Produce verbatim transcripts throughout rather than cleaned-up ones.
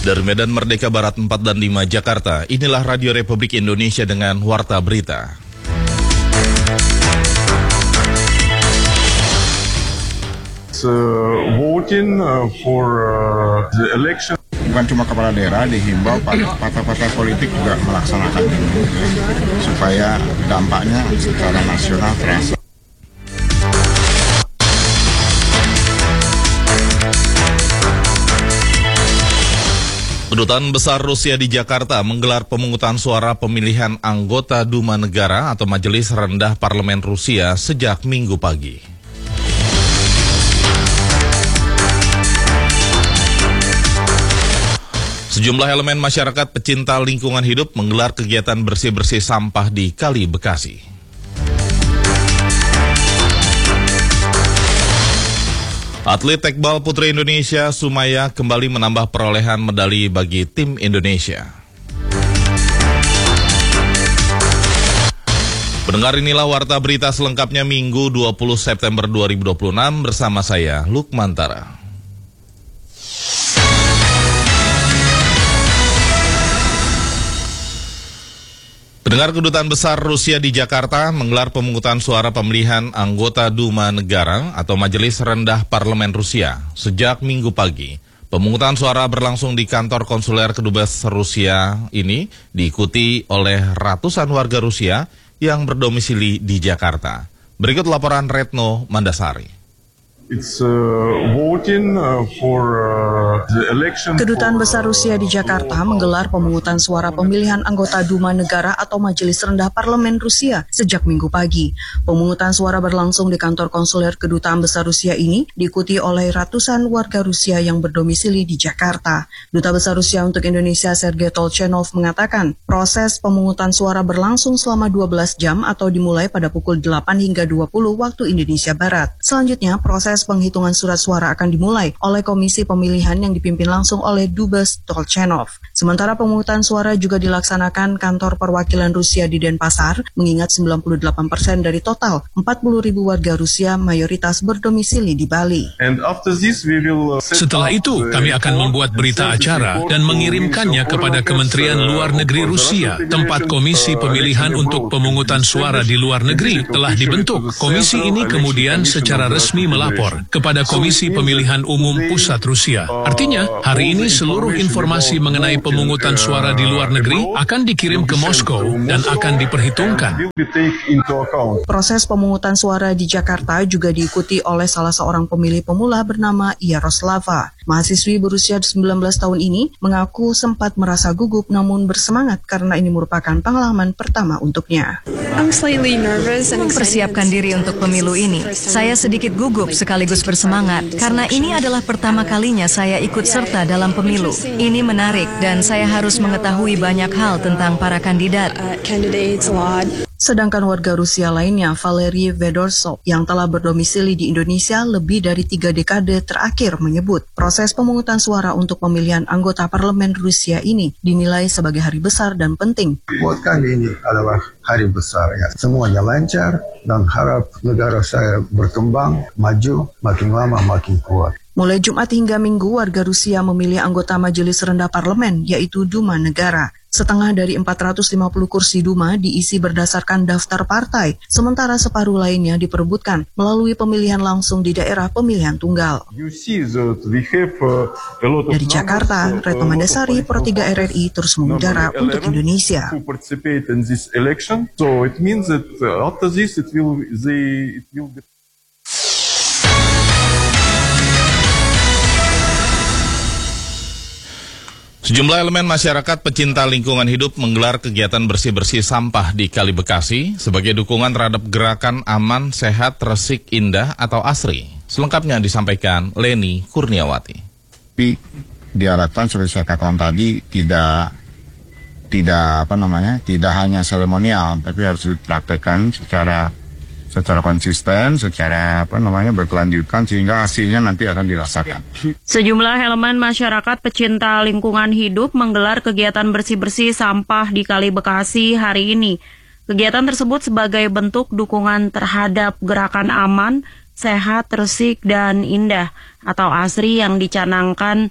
Dari Medan Merdeka Barat empat dan lima Jakarta, inilah Radio Republik Indonesia dengan Warta Berita. Uh, voting uh, for uh, the election. Bukan cuma kepala daerah, dihimbau partai-partai politik juga melaksanakan ini supaya dampaknya secara nasional terasa. Kedutaan Besar Rusia di Jakarta menggelar pemungutan suara pemilihan anggota Duma Negara atau Majelis Rendah Parlemen Rusia sejak Minggu pagi. Sejumlah elemen masyarakat pecinta lingkungan hidup menggelar kegiatan bersih-bersih sampah di Kali Bekasi. Atlet tekbal putri Indonesia Sumaya kembali menambah perolehan medali bagi tim Indonesia. Pendengar, inilah Warta Berita selengkapnya Minggu dua puluh September dua ribu dua puluh enam bersama saya Lukmantara. Pendengar, Kedutaan Besar Rusia di Jakarta menggelar pemungutan suara pemilihan anggota Duma Negara atau Majelis Rendah Parlemen Rusia sejak Minggu pagi. Pemungutan suara berlangsung di kantor konsuler Kedubes Rusia ini diikuti oleh ratusan warga Rusia yang berdomisili di Jakarta. Berikut laporan Retno Mandasari. It's uh, voting uh, for uh, the election. Kedutaan Besar Rusia di Jakarta menggelar pemungutan suara pemilihan anggota Duma Negara atau Majelis Rendah Parlemen Rusia sejak Minggu pagi. Pemungutan suara berlangsung di kantor konsuler Kedutaan Besar Rusia ini diikuti oleh ratusan warga Rusia yang berdomisili di Jakarta. Duta Besar Rusia untuk Indonesia Sergei Tolchenov mengatakan, proses pemungutan suara berlangsung selama dua belas jam atau dimulai pada pukul delapan hingga dua puluh waktu Indonesia Barat. Selanjutnya, proses penghitungan surat suara akan dimulai oleh Komisi Pemilihan yang dipimpin langsung oleh Dubes Tolchenov. Sementara pemungutan suara juga dilaksanakan kantor perwakilan Rusia di Denpasar, mengingat sembilan puluh delapan persen dari total empat puluh ribu warga Rusia mayoritas berdomisili di Bali. Setelah itu, kami akan membuat berita acara dan mengirimkannya kepada Kementerian Luar Negeri Rusia. Tempat Komisi Pemilihan untuk Pemungutan Suara di Luar Negeri telah dibentuk. Komisi ini kemudian secara resmi melapor kepada Komisi Pemilihan Umum Pusat Rusia. Artinya, hari ini seluruh informasi mengenai pemungutan suara di luar negeri akan dikirim ke Moskow dan akan diperhitungkan. Proses pemungutan suara di Jakarta juga diikuti oleh salah seorang pemilih pemula bernama Yaroslava. Mahasiswi berusia sembilan belas tahun ini mengaku sempat merasa gugup namun bersemangat karena ini merupakan pengalaman pertama untuknya. Mempersiapkan diri untuk pemilu ini, saya sedikit gugup sekaligus bersemangat karena ini adalah pertama kalinya saya ikut serta dalam pemilu. Ini menarik dan saya harus mengetahui banyak hal tentang para kandidat. Sedangkan warga Rusia lainnya, Valery Vedorsov, yang telah berdomisili di Indonesia lebih dari tiga dekade terakhir menyebut, proses pemungutan suara untuk pemilihan anggota parlemen Rusia ini dinilai sebagai hari besar dan penting. Buat kami ini adalah hari besar ya. Semuanya lancar dan harap negara saya berkembang, maju, makin lama makin kuat. Mulai Jumat hingga Minggu, warga Rusia memilih anggota Majelis Rendah Parlemen, yaitu Duma Negara. Setengah dari empat ratus lima puluh kursi Duma diisi berdasarkan daftar partai, sementara separuh lainnya diperebutkan melalui pemilihan langsung di daerah pemilihan tunggal. Dari Jakarta, Retno Mandasari, Pro tiga R R I, terus mengudara untuk Indonesia. Sejumlah elemen masyarakat pecinta lingkungan hidup menggelar kegiatan bersih-bersih sampah di Kali Bekasi sebagai dukungan terhadap gerakan aman, sehat, resik, indah atau ASRI. Selengkapnya disampaikan Leni Kurniawati. Tapi diharapkan seperti saya katakan tadi tidak tidak apa namanya tidak hanya seremonial, tapi harus dipraktekkan secara secara konsisten, secara apa namanya berkelanjutan sehingga hasilnya nanti akan dirasakan. Sejumlah elemen masyarakat pecinta lingkungan hidup menggelar kegiatan bersih-bersih sampah di Kali Bekasi hari ini. Kegiatan tersebut sebagai bentuk dukungan terhadap gerakan aman, sehat, resik, dan indah atau ASRI yang dicanangkan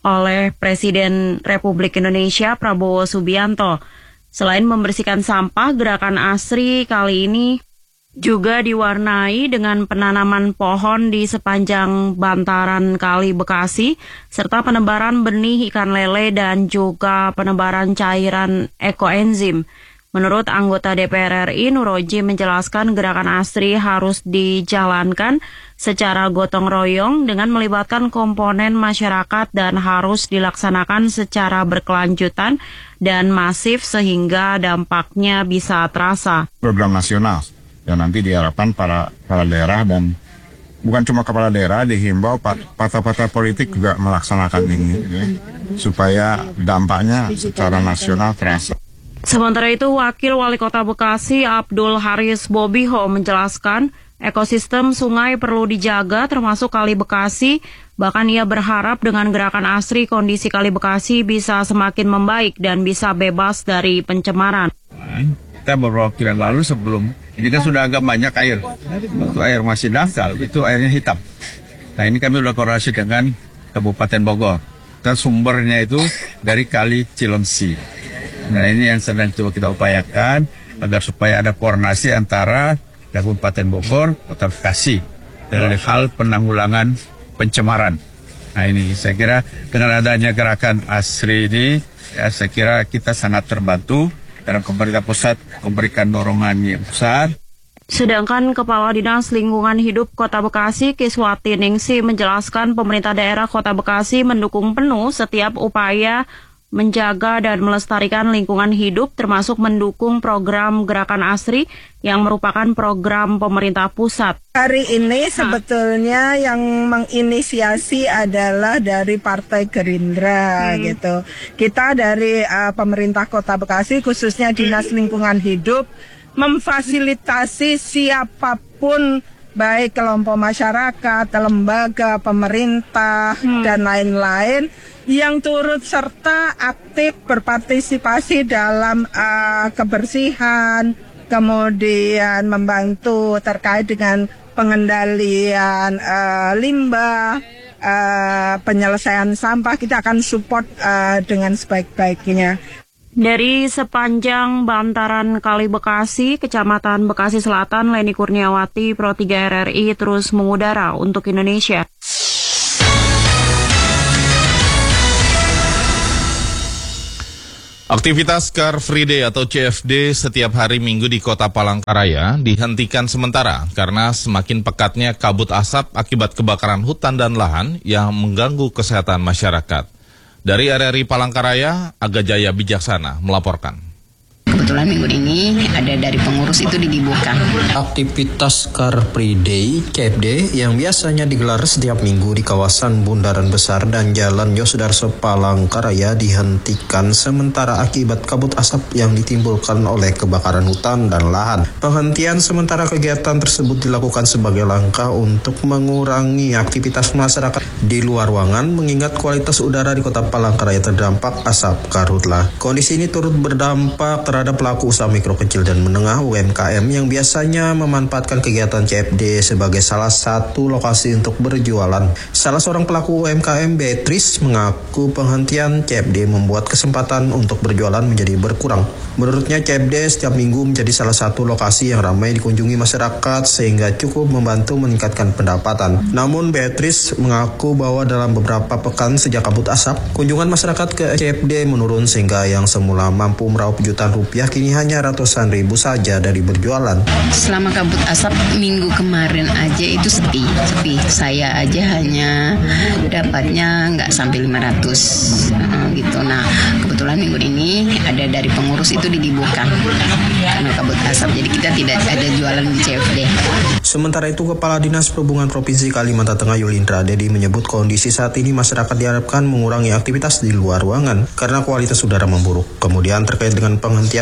oleh Presiden Republik Indonesia Prabowo Subianto. Selain membersihkan sampah, gerakan ASRI kali ini juga diwarnai dengan penanaman pohon di sepanjang bantaran Kali Bekasi, serta penebaran benih ikan lele dan juga penebaran cairan ekoenzim. Menurut anggota D P R R I, Nuroji menjelaskan gerakan ASRI harus dijalankan secara gotong royong dengan melibatkan komponen masyarakat dan harus dilaksanakan secara berkelanjutan dan masif sehingga dampaknya bisa terasa. Program nasional yang nanti diharapkan para para daerah dan bukan cuma kepala daerah, dihimbau partai-partai politik juga melaksanakan ini ya, supaya dampaknya secara nasional terasa. Sementara itu, Wakil Wali Kota Bekasi Abdul Haris Bobiho menjelaskan ekosistem sungai perlu dijaga termasuk Kali Bekasi. Bahkan ia berharap dengan gerakan ASRI kondisi Kali Bekasi bisa semakin membaik dan bisa bebas dari pencemaran. Kita beberapa waktu yang lalu sebelum ini kan sudah agak banyak air. Waktu air masih dangkal, itu airnya hitam. Nah ini kami sudah koordinasi dengan Kabupaten Bogor. Dan sumbernya itu dari Kali Cilengsi. Nah ini yang sedang coba kita upayakan agar supaya ada koordinasi antara Kabupaten Bogor, Kota Bekasi dalam hal penanggulangan pencemaran. Nah ini saya kira dengan adanya gerakan ASRI ini, ya, saya kira kita sangat terbantu dalam pemerintah pusat memberikan dorongan yang besar. Sedangkan Kepala Dinas Lingkungan Hidup Kota Bekasi Kiswati Ningsi menjelaskan pemerintah daerah Kota Bekasi mendukung penuh setiap upaya menjaga dan melestarikan lingkungan hidup termasuk mendukung program Gerakan ASRI yang merupakan program pemerintah pusat. Hari ini sebetulnya yang menginisiasi adalah dari Partai Gerindra hmm. gitu. Kita dari uh, pemerintah Kota Bekasi khususnya Dinas Lingkungan Hidup memfasilitasi siapapun baik kelompok masyarakat, lembaga, pemerintah, hmm. dan lain-lain yang turut serta aktif berpartisipasi dalam uh, kebersihan, kemudian membantu terkait dengan pengendalian uh, limbah, uh, penyelesaian sampah. Kita akan support uh, dengan sebaik-baiknya. Dari sepanjang bantaran Kali Bekasi, Kecamatan Bekasi Selatan, Leni Kurniawati, Pro tiga R R I terus mengudara untuk Indonesia. Aktivitas Car Free Day atau C F D setiap hari Minggu di Kota Palangkaraya dihentikan sementara karena semakin pekatnya kabut asap akibat kebakaran hutan dan lahan yang mengganggu kesehatan masyarakat. Dari R R I Palangkaraya, Aga Jaya Bijaksana melaporkan. Kebetulan minggu ini ada dari pengurus itu diliburkan. Aktivitas Car Free Day C F D yang biasanya digelar setiap minggu di kawasan Bundaran Besar dan Jalan Yosudarso Palangkaraya dihentikan sementara akibat kabut asap yang ditimbulkan oleh kebakaran hutan dan lahan. Penghentian sementara kegiatan tersebut dilakukan sebagai langkah untuk mengurangi aktivitas masyarakat di luar ruangan mengingat kualitas udara di Kota Palangkaraya terdampak asap karhutlah. Kondisi ini turut berdampak terhadap pelaku usaha mikro kecil dan menengah U M K M yang biasanya memanfaatkan kegiatan C F D sebagai salah satu lokasi untuk berjualan. Salah seorang pelaku U M K M, Beatrice, mengaku penghentian C F D membuat kesempatan untuk berjualan menjadi berkurang. Menurutnya C F D setiap minggu menjadi salah satu lokasi yang ramai dikunjungi masyarakat sehingga cukup membantu meningkatkan pendapatan. Namun Beatrice mengaku bahwa dalam beberapa pekan sejak kabut asap, kunjungan masyarakat ke C F D menurun sehingga yang semula mampu meraup jutaan rupiah kini hanya ratusan ribu saja dari berjualan. Selama kabut asap minggu kemarin aja itu sepi, sepi. Saya aja hanya dapatnya nggak sampai lima ratus uh, gitu. Nah kebetulan minggu ini ada dari pengurus itu diliburkan karena kabut asap. Jadi kita tidak ada jualan di C F D. Sementara itu Kepala Dinas Perhubungan Provinsi Kalimantan Tengah Yulindra Dedi menyebut kondisi saat ini masyarakat diharapkan mengurangi aktivitas di luar ruangan karena kualitas udara memburuk. Kemudian terkait dengan penghentian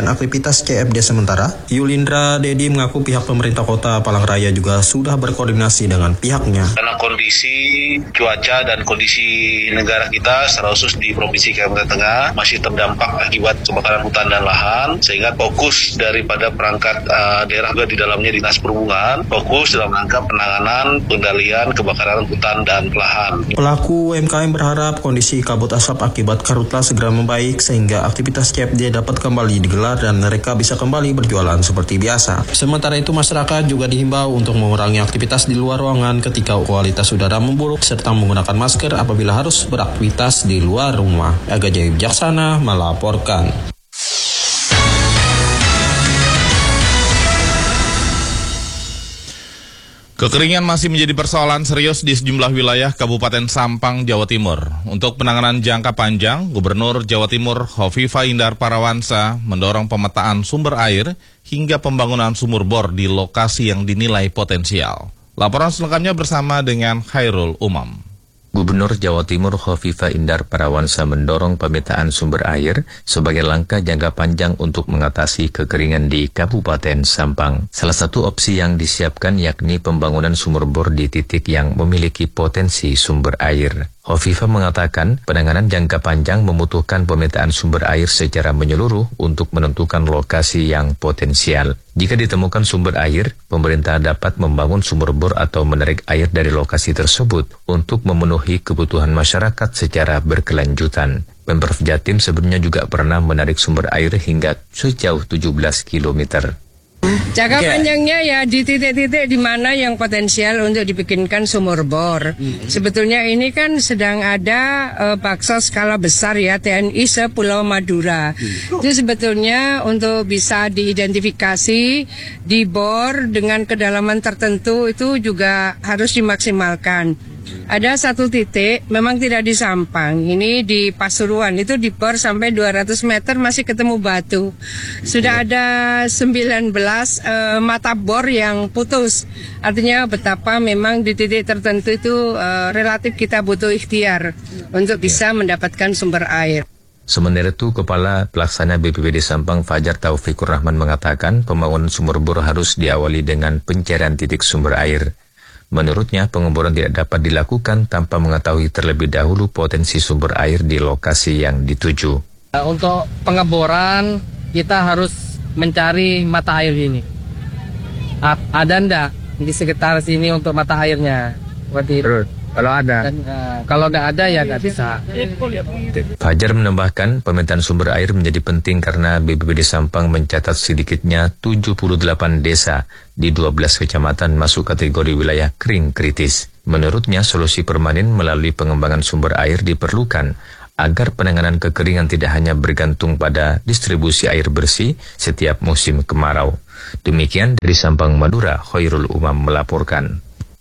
penghentian aktivitas C F D sementara. Yulindra Dedi mengaku pihak pemerintah kota Palangkaraya juga sudah berkoordinasi dengan pihaknya. Karena kondisi cuaca dan kondisi negara kita, secara khusus di Provinsi Kalimantan Tengah, masih terdampak akibat kebakaran hutan dan lahan, sehingga fokus daripada perangkat uh, daerah juga di dalamnya Dinas Perhubungan, fokus dalam rangka penanganan pengendalian kebakaran hutan dan lahan. Pelaku U M K M berharap kondisi kabut asap akibat karhutla segera membaik sehingga aktivitas C F D dapat kembali digelar dan mereka bisa kembali berjualan seperti biasa. Sementara itu masyarakat juga dihimbau untuk mengurangi aktivitas di luar ruangan ketika kualitas udara memburuk serta menggunakan masker apabila harus beraktivitas di luar rumah. Aga Jaya Bijaksana melaporkan. Kekeringan masih menjadi persoalan serius di sejumlah wilayah Kabupaten Sampang, Jawa Timur. Untuk penanganan jangka panjang, Gubernur Jawa Timur Khofifah Indar Parawansa mendorong pemetaan sumber air hingga pembangunan sumur bor di lokasi yang dinilai potensial. Laporan selengkapnya bersama dengan Khairul Umam. Gubernur Jawa Timur Khofifah Indar Parawansa mendorong pemetaan sumber air sebagai langkah jangka panjang untuk mengatasi kekeringan di Kabupaten Sampang. Salah satu opsi yang disiapkan yakni pembangunan sumur bor di titik yang memiliki potensi sumber air. Khofifah mengatakan penanganan jangka panjang membutuhkan pemetaan sumber air secara menyeluruh untuk menentukan lokasi yang potensial. Jika ditemukan sumber air, pemerintah dapat membangun sumur bor atau menarik air dari lokasi tersebut untuk memenuhi kebutuhan masyarakat secara berkelanjutan. Pemprov Jatim sebelumnya juga pernah menarik sumber air hingga sejauh tujuh belas kilometer. Jangka panjangnya ya di titik-titik di mana yang potensial untuk dibikinkan sumur bor. Hmm. Sebetulnya ini kan sedang ada uh, bakso skala besar ya T N I se-Pulau Madura. Hmm. Itu sebetulnya untuk bisa diidentifikasi di bor dengan kedalaman tertentu itu juga harus dimaksimalkan. Ada satu titik memang tidak di Sampang, ini di Pasuruan, itu di bor sampai dua ratus meter masih ketemu batu. Sudah ada sembilan belas uh, mata bor yang putus. Artinya betapa memang di titik tertentu itu uh, relatif kita butuh ikhtiar untuk bisa mendapatkan sumber air. Sementara itu, Kepala Pelaksana B P B D Sampang Fajar Taufikur Rahman mengatakan pembangunan sumur bor harus diawali dengan pencarian titik sumber air. Menurutnya, pengeboran tidak dapat dilakukan tanpa mengetahui terlebih dahulu potensi sumber air di lokasi yang dituju. Untuk pengeboran, kita harus mencari mata air ini. Ada enggak di sekitar sini untuk mata airnya? Terus, kalau ada? Dan, uh, kalau enggak ada, ya enggak bisa. Fajar menambahkan, pemetaan sumber air menjadi penting karena B P B D Sampang mencatat sedikitnya tujuh puluh delapan desa di dua belas kecamatan masuk kategori wilayah kering kritis. Menurutnya, solusi permanen melalui pengembangan sumber air diperlukan agar penanganan kekeringan tidak hanya bergantung pada distribusi air bersih setiap musim kemarau. Demikian dari Sampang, Madura, Khairul Umam melaporkan.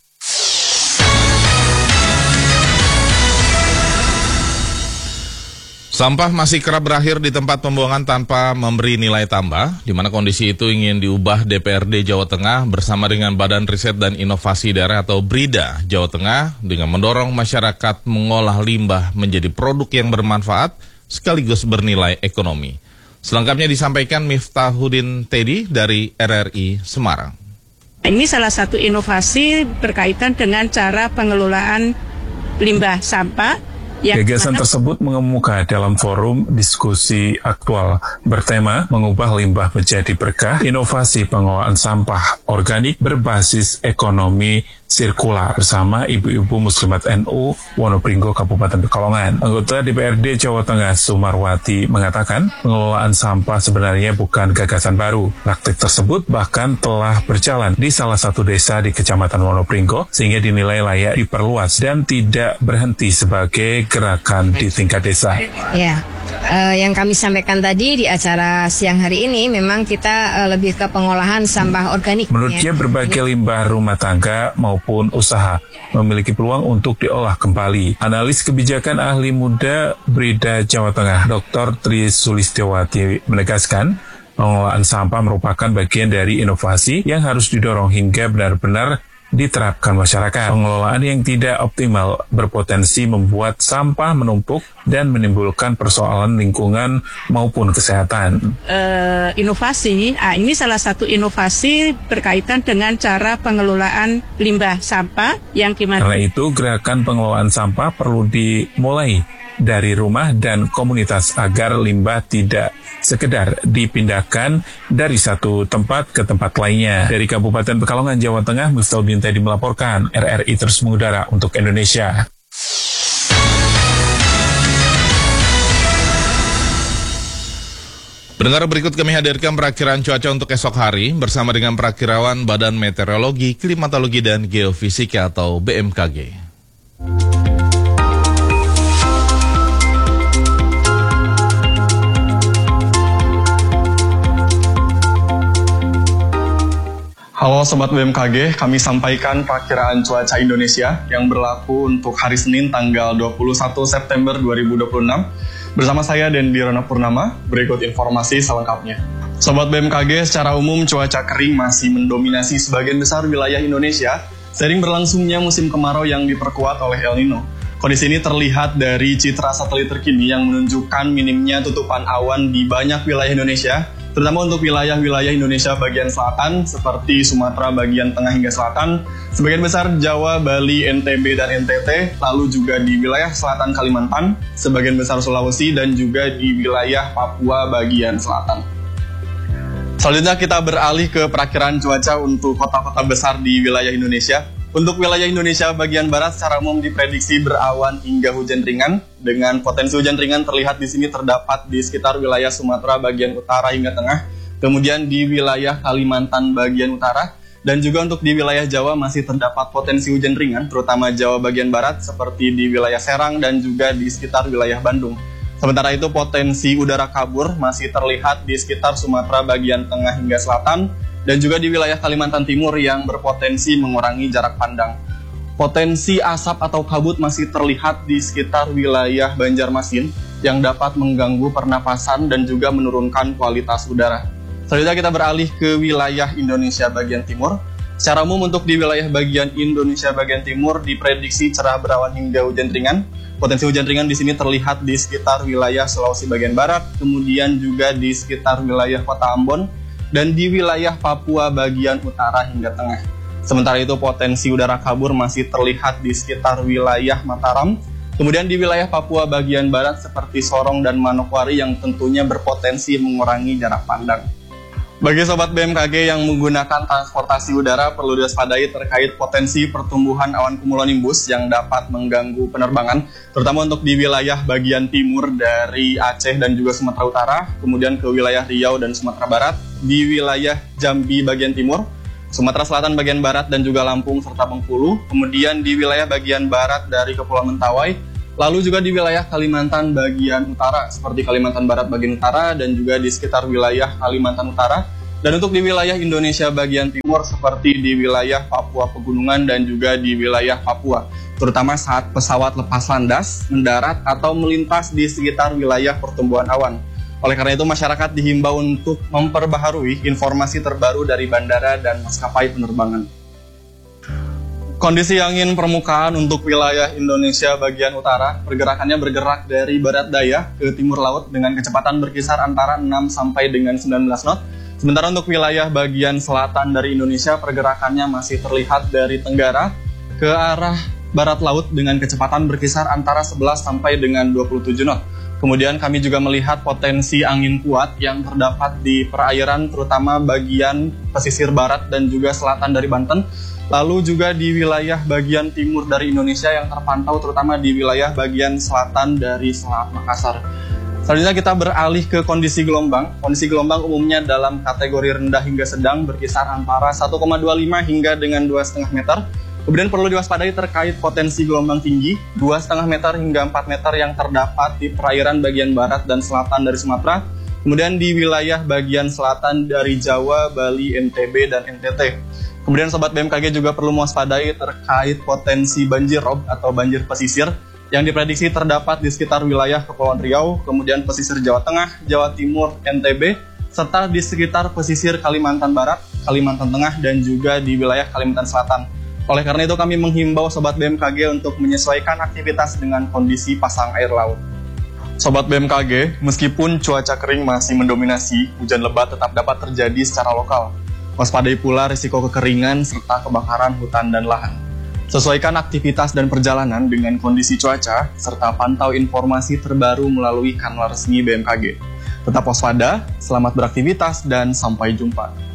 Sampah masih kerap berakhir di tempat pembuangan tanpa memberi nilai tambah, di mana kondisi itu ingin diubah D P R D Jawa Tengah bersama dengan Badan Riset dan Inovasi Daerah atau BRIDA Jawa Tengah dengan mendorong masyarakat mengolah limbah menjadi produk yang bermanfaat sekaligus bernilai ekonomi. Selengkapnya disampaikan Miftahuddin Tedi dari R R I Semarang. Ini salah satu inovasi berkaitan dengan cara pengelolaan limbah sampah. Gagasan tersebut mengemuka dalam forum diskusi aktual bertema mengubah limbah menjadi berkah, inovasi pengelolaan sampah organik berbasis ekonomi sirkular bersama ibu-ibu muslimat N U Wonopringgo Kabupaten Pekalongan. Anggota D P R D Jawa Tengah Sumarwati mengatakan pengelolaan sampah sebenarnya bukan gagasan baru. Praktik tersebut bahkan telah berjalan di salah satu desa di Kecamatan Wonopringgo sehingga dinilai layak diperluas dan tidak berhenti sebagai gerakan di tingkat desa. Ya, uh, yang kami sampaikan tadi di acara siang hari ini memang kita uh, lebih ke pengolahan sampah organik. Menurutnya ya. Berbagai limbah rumah tangga maupun usaha memiliki peluang untuk diolah kembali. Analis kebijakan ahli muda BRIDA Jawa Tengah, Doktor Tri Sulistiyawati menegaskan pengelolaan sampah merupakan bagian dari inovasi yang harus didorong hingga benar-benar diterapkan masyarakat. Pengelolaan yang tidak optimal berpotensi membuat sampah menumpuk dan menimbulkan persoalan lingkungan maupun kesehatan. Uh, inovasi, ah, ini salah satu inovasi berkaitan dengan cara pengelolaan limbah sampah yang gimana? Karena itu, gerakan pengelolaan sampah perlu dimulai dari rumah dan komunitas agar limbah tidak sekedar dipindahkan dari satu tempat ke tempat lainnya. Dari Kabupaten Pekalongan, Jawa Tengah, Miftahul Bintedi melaporkan. R R I terus mengudara untuk Indonesia. Pendengar, berikut kami hadirkan perakiraan cuaca untuk esok hari bersama dengan perakirawan Badan Meteorologi, Klimatologi, dan Geofisika atau B M K G. Halo Sobat B M K G, kami sampaikan perakiraan cuaca Indonesia yang berlaku untuk hari Senin tanggal dua puluh satu September dua ribu dua puluh enam. Bersama saya Dendi Rona Purnama, berikut informasi selengkapnya. Sobat B M K G, secara umum cuaca kering masih mendominasi sebagian besar wilayah Indonesia, seiring berlangsungnya musim kemarau yang diperkuat oleh El Nino. Kondisi ini terlihat dari citra satelit terkini yang menunjukkan minimnya tutupan awan di banyak wilayah Indonesia, terutama untuk wilayah-wilayah Indonesia bagian selatan seperti Sumatera bagian tengah hingga selatan, sebagian besar Jawa, Bali, N T B, dan N T T, lalu juga di wilayah selatan Kalimantan, sebagian besar Sulawesi, dan juga di wilayah Papua bagian selatan. Selanjutnya kita beralih ke perakiraan cuaca untuk kota-kota besar di wilayah Indonesia. Untuk wilayah Indonesia bagian barat secara umum diprediksi berawan hingga hujan ringan, dengan potensi hujan ringan terlihat di sini terdapat di sekitar wilayah Sumatera bagian utara hingga tengah, kemudian di wilayah Kalimantan bagian utara, dan juga untuk di wilayah Jawa masih terdapat potensi hujan ringan, terutama Jawa bagian barat seperti di wilayah Serang dan juga di sekitar wilayah Bandung. Sementara itu potensi udara kabur masih terlihat di sekitar Sumatera bagian tengah hingga selatan, dan juga di wilayah Kalimantan Timur yang berpotensi mengurangi jarak pandang. Potensi asap atau kabut masih terlihat di sekitar wilayah Banjarmasin yang dapat mengganggu pernapasan dan juga menurunkan kualitas udara. Selanjutnya kita beralih ke wilayah Indonesia bagian timur. Secara umum untuk di wilayah bagian Indonesia bagian timur diprediksi cerah berawan hingga hujan ringan. Potensi hujan ringan di sini terlihat di sekitar wilayah Sulawesi bagian barat, kemudian juga di sekitar wilayah Kota Ambon, dan di wilayah Papua bagian utara hingga tengah. Sementara itu potensi udara kabur masih terlihat di sekitar wilayah Mataram, kemudian di wilayah Papua bagian barat seperti Sorong dan Manokwari yang tentunya berpotensi mengurangi jarak pandang. Bagi Sobat B M K G yang menggunakan transportasi udara perlu diwaspadai terkait potensi pertumbuhan awan cumulonimbus yang dapat mengganggu penerbangan, terutama untuk di wilayah bagian timur dari Aceh dan juga Sumatera Utara, kemudian ke wilayah Riau dan Sumatera Barat, di wilayah Jambi bagian timur, Sumatera Selatan bagian barat dan juga Lampung serta Bengkulu, kemudian di wilayah bagian barat dari Kepulauan Mentawai, lalu juga di wilayah Kalimantan bagian utara seperti Kalimantan Barat bagian utara dan juga di sekitar wilayah Kalimantan Utara, dan untuk di wilayah Indonesia bagian timur seperti di wilayah Papua Pegunungan dan juga di wilayah Papua, terutama saat pesawat lepas landas, mendarat atau melintas di sekitar wilayah pertumbuhan awan. Oleh karena itu masyarakat dihimbau untuk memperbaharui informasi terbaru dari bandara dan maskapai penerbangan. Kondisi angin permukaan untuk wilayah Indonesia bagian utara, pergerakannya bergerak dari barat daya ke timur laut dengan kecepatan berkisar antara enam sampai dengan sembilan belas knot. Sementara untuk wilayah bagian selatan dari Indonesia, pergerakannya masih terlihat dari tenggara ke arah barat laut dengan kecepatan berkisar antara sebelas sampai dengan dua puluh tujuh knot. Kemudian kami juga melihat potensi angin kuat yang terdapat di perairan terutama bagian pesisir barat dan juga selatan dari Banten. Lalu juga di wilayah bagian timur dari Indonesia yang terpantau terutama di wilayah bagian selatan dari Selat Makassar. Selanjutnya kita beralih ke kondisi gelombang. Kondisi gelombang umumnya dalam kategori rendah hingga sedang berkisar antara satu koma dua lima hingga dengan dua koma lima meter. Kemudian perlu diwaspadai terkait potensi gelombang tinggi dua koma lima meter hingga empat meter yang terdapat di perairan bagian barat dan selatan dari Sumatera. Kemudian di wilayah bagian selatan dari Jawa, Bali, N T B, dan N T T. Kemudian Sobat B M K G juga perlu mewaspadai terkait potensi banjir rob atau banjir pesisir yang diprediksi terdapat di sekitar wilayah Kepulauan Riau, kemudian pesisir Jawa Tengah, Jawa Timur, N T B, serta di sekitar pesisir Kalimantan Barat, Kalimantan Tengah, dan juga di wilayah Kalimantan Selatan. Oleh karena itu kami menghimbau Sobat B M K G untuk menyesuaikan aktivitas dengan kondisi pasang air laut. Sobat B M K G, meskipun cuaca kering masih mendominasi, hujan lebat tetap dapat terjadi secara lokal. Waspadai pula risiko kekeringan serta kebakaran hutan dan lahan. Sesuaikan aktivitas dan perjalanan dengan kondisi cuaca, serta pantau informasi terbaru melalui kanal resmi B M K G. Tetap waspada, selamat beraktivitas, dan sampai jumpa.